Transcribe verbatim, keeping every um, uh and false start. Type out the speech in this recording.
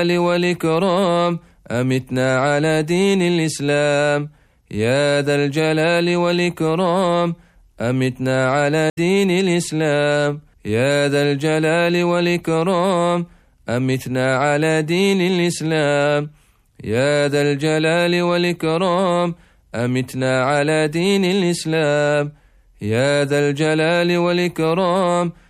والإكرام أمتنا على دين الإسلام. يا ذا الجلال والإكرام أمتنا على دين الإسلام. يا ذا الجلال والإكرام أمتنا على دين الإسلام. يا ذا الجلال والإكرام أمتنا على دين الإسلام. يا ذا الجلال والإكرام